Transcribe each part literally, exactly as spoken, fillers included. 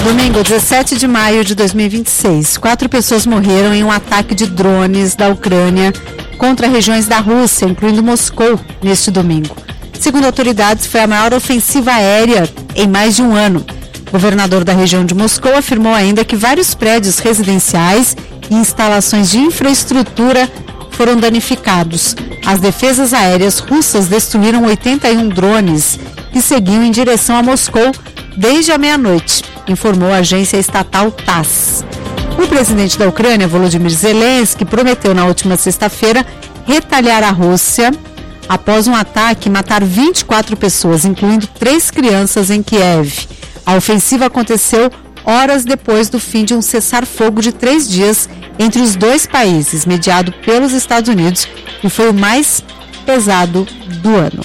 Domingo, dezessete de maio de dois mil e vinte e seis, quatro pessoas morreram em um ataque de drones da Ucrânia contra regiões da Rússia, incluindo Moscou, neste domingo. Segundo autoridades, foi a maior ofensiva aérea em mais de um ano. O governador da região de Moscou afirmou ainda que vários prédios residenciais e instalações de infraestrutura foram danificados. As defesas aéreas russas destruíram oitenta e um drones que seguiam em direção a Moscou desde a meia-noite, informou a agência estatal TASS. O presidente da Ucrânia, Volodymyr Zelensky, prometeu na última sexta-feira retalhar a Rússia após um ataque matar vinte e quatro pessoas, incluindo três crianças em Kiev. A ofensiva aconteceu horas depois do fim de um cessar-fogo de três dias entre os dois países, mediado pelos Estados Unidos, e foi o mais pesado do ano.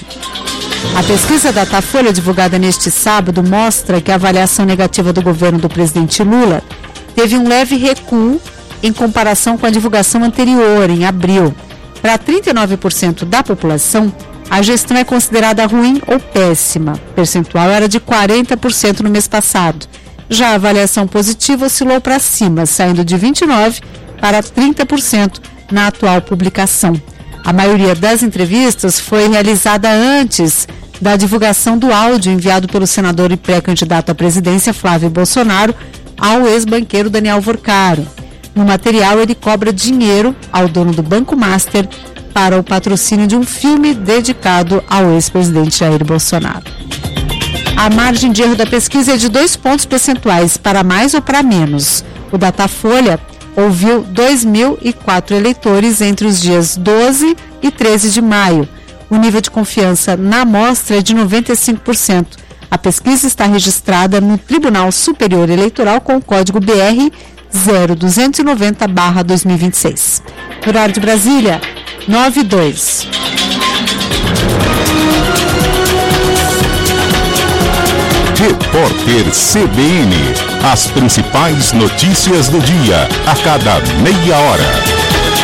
A pesquisa Datafolha, divulgada neste sábado, mostra que a avaliação negativa do governo do presidente Lula teve um leve recuo em comparação com a divulgação anterior, em abril. Para trinta e nove por cento da população, a gestão é considerada ruim ou péssima. O percentual era de quarenta por cento no mês passado. Já a avaliação positiva oscilou para cima, saindo de vinte e nove por cento para trinta por cento na atual publicação. A maioria das entrevistas foi realizada antes da divulgação do áudio enviado pelo senador e pré-candidato à presidência Flávio Bolsonaro ao ex-banqueiro Daniel Vorcaro. No material, ele cobra dinheiro ao dono do Banco Master para o patrocínio de um filme dedicado ao ex-presidente Jair Bolsonaro. A margem de erro da pesquisa é de dois pontos percentuais, para mais ou para menos. O Datafolha ouviu dois mil e quatro eleitores entre os dias doze e treze de maio. O nível de confiança na amostra é de noventa e cinco por cento. A pesquisa está registrada no Tribunal Superior Eleitoral com o código B R zero duzentos e noventa barra dois mil e vinte e seis. Horário de Brasília, nove e dois. Repórter C B N. As principais notícias do dia, a cada meia hora.